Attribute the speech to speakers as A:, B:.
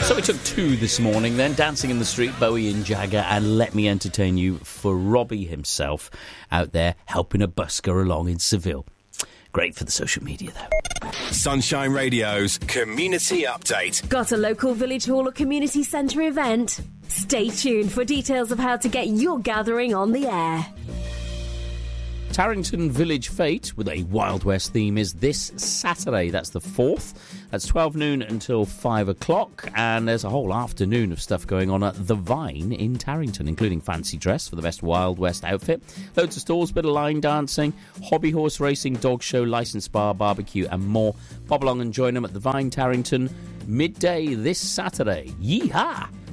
A: So we took two this morning then, Dancing in the Street, Bowie and Jagger, and Let Me Entertain You for Robbie himself out there helping a busker along in Seville. Great for the social media, though.
B: Sunshine Radio's Community Update.
C: Got a local village hall or community centre event? Stay tuned for details of how to get your gathering on the air.
A: Tarrington Village Fete with a Wild West theme is this Saturday. That's the 4th. That's 12 noon until 5 o'clock. And there's a whole afternoon of stuff going on at The Vine in Tarrington, including fancy dress for the best Wild West outfit, loads of stalls, bit of line dancing, hobby horse racing, dog show, licensed bar, barbecue and more. Pop along and join them at The Vine Tarrington midday this Saturday. Yeehaw!